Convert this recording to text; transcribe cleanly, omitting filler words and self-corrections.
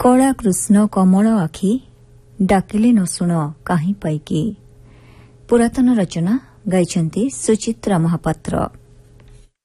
କଳା କୃଷ୍ଣ କମଳ ଆଖି ଡାକିଲେ ନ ଶୁଣ କାହିଁ ପାଇକି। ପୁରାତନ ରଚନା ଗାଇଛନ୍ତି ସୁଚିତ୍ରା ମହାପାତ୍ର।